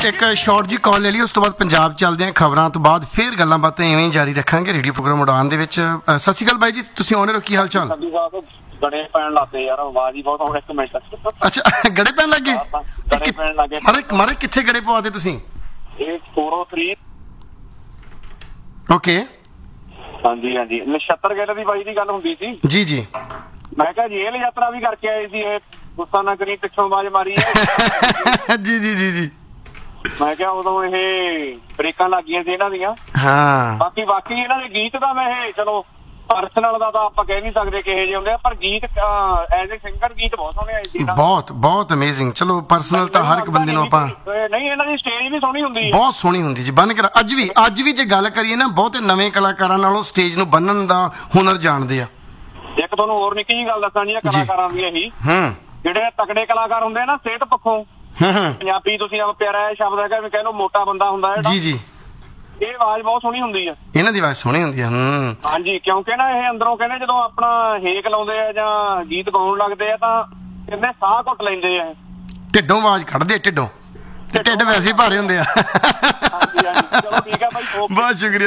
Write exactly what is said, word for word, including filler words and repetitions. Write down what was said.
ਇੱਕ ਸ਼ਾਰਟ ਜੀ ਕਾਲ ਲੈ ਲਈ, ਉਸ ਤੋਂ ਬਾਅਦ ਪੰਜਾਬ ਚੱਲਦੇ ਹਾਂ ਖਬਰਾਂ ਤੋਂ ਬਾਅਦ ਫਿਰ ਗੱਲਾਂ ਬਾਤਾਂ ਇਵੇਂ ਹੀ ਜਾਰੀ ਰੱਖਾਂਗੇ ਰੇਡੀਓ ਪ੍ਰੋਗਰਾਮ ਉਡਾਨ ਦੇ ਵਿੱਚ। ਅ, ਸਤਿ ਸ਼੍ਰੀ ਅਕਾਲ ਬਾਈ ਜੀ, ਤੁਸੀਂ ਆਉਣੇ ਹੋ, ਕੀ ਹਾਲ ਚਾਲ? ਗੜੇ ਪੈਣ ਲੱਗੇ ਯਾਰ, ਆਵਾਜ਼ ਹੀ ਬਹੁਤ ਹੁਣ ਇੱਕ ਮਿੰਟ। ਅੱਛਾ ਗੜੇ ਪੈਣ ਲੱਗੇ? ਗੜੇ ਪੈਣ ਲੱਗੇ ਮਾਰੇ ਮਾਰੇ ਕਿੱਥੇ ਗੜੇ ਪਵਾਤੇ ਤੁਸੀਂ? ਇਹ ਚਾਰ ਸੌ ਤਿੰਨ। ਓਕੇ ਹਾਂਜੀ ਹਾਂਜੀ, ਨਛੱਤਰ ਗਿੱਲ ਦੀ ਬਾਈ ਦੀ ਗੱਲ ਹੁੰਦੀ ਸੀ ਜੀ ਜੀ। ਮੈਂ ਕਿਹਾ ਜੇਲ੍ਹ ਯਾਤਰਾ ਵੀ ਕਰਕੇ ਆਏ ਸੀ ਇਹ, ਗੁੱਸਾ ਨਾ ਕਰੀ, ਪਿੱਛੋਂ ਆਵਾਜ਼ ਮਾਰੀ ਹੈ। ਜੀ ਜੀ ਜੀ ਜੀ। ਮੈਂ ਕਿਹਾ ਉਦੋਂ ਇਹ ਬ੍ਰੇਕਾਂ ਲੱਗੀਆਂ ਸੀ ਇਹਨਾਂ ਦੀਆਂ। ਹਾਂ ਬਾਕੀ ਬਾਕੀ ਇਹਨਾਂ ਦੇ ਗੀਤ ਦਾ ਮੈਂ ਇਹ ਚਲੋ ਪਰਸਨਲ ਦਾ ਤਾਂ ਆਪਾਂ ਕਹਿ ਨਹੀਂ ਸਕਦੇ ਕਿਹੇ ਜਿਹੇ ਹੁੰਦੇ ਆ, ਪਰ ਗੀਤ ਐਜ਼ ਏ ਸਿੰਗਰ ਗੀਤ ਬਹੁਤ ਸੋਹਣੇ ਆਏ ਸੀ। ਬਹੁਤ ਬਹੁਤ ਅਮੇਜ਼ਿੰਗ। ਚਲੋ ਪਰਸਨਲ ਤਾਂ ਹਰ ਇੱਕ ਬੰਦੇ ਨੂੰ ਆਪਾਂ ਨਹੀਂ, ਇਹਨਾਂ ਦੀ ਸਟੇਜ ਵੀ ਸੋਹਣੀ ਹੁੰਦੀ ਹੈ, ਬਹੁਤ ਸੋਹਣੀ ਹੁੰਦੀ ਜੀ। ਬੰਨ ਕੇ ਅੱਜ ਵੀ ਅੱਜ ਵੀ ਜੇ ਗੱਲ ਕਰੀਏ ਨਾ, ਬਹੁਤੇ ਨਵੇਂ ਕਲਾਕਾਰਾਂ ਨਾਲੋਂ ਸਟੇਜ ਨੂੰ ਬੰਨਣ ਦਾ ਹੁਨਰ ਜਾਣਦੇ ਆ। ਇੱਕ ਤੁਹਾਨੂੰ ਹੋਰ ਨਿੱਕੀ ਜਿਹੀ ਗੱਲ ਦੱਸਾਂ ਜੀ, ਕਲਾਕਾਰਾਂ ਦੀ ਇਹੀ, ਹੂੰ ਜਿਹੜੇ ਤਕੜੇ ਕਲਾਕਾਰ ਹੁੰਦੇ ਆ ਨਾ ਸਿਹਤ ਪੱਖੋਂ, ਹੂੰ ਪੰਜਾਬੀ ਤੁਸੀਂ ਆਪ ਪਿਆਰਾ ਇਹ ਸ਼ਬਦ ਹੈਗਾ ਵੀ ਕਹਿ ਲਓ ਮੋਟਾ ਬੰਦਾ ਹੁੰਦਾ ਜੀ ਜੀ, ਇਹ ਆਵਾਜ਼ ਬਹੁਤ ਸੋਹਣੀ ਹੁੰਦੀ ਆ ਇਹਨਾਂ ਦੀ ਆਵਾਜ਼ ਸੋਹਣੀ ਹੁੰਦੀ ਆ। ਹੂੰ ਹਾਂਜੀ, ਕਿਉਂਕਿ ਨਾ ਇਹ ਅੰਦਰੋਂ ਕਹਿੰਦੇ ਜਦੋਂ ਆਪਣਾ ਹੇਕ ਲਾਉਂਦੇ ਆ ਜਾਂ ਗੀਤ ਗਾਉਣ ਲੱਗਦੇ ਆ ਤਾਂ ਕਹਿੰਦੇ ਸਾਹ ਘੁੱਟ ਲੈਂਦੇ ਆ, ਢਿੱਡੋਂ ਆਵਾਜ਼ ਕੱਢਦੇ ਆ, ਢਿੱਡੋਂ, ਤੇ ਢਿੱਡ ਵੈਸੇ ਹੀ ਭਾਰੇ ਹੁੰਦੇ ਆ। ਹਾਂਜੀ ਹਾਂਜੀ, ਚਲੋ ਠੀਕ ਆ ਬਾਈ, ਓਕੇ। ਬਹੁਤ ਸ਼ੁਕਰੀਆ।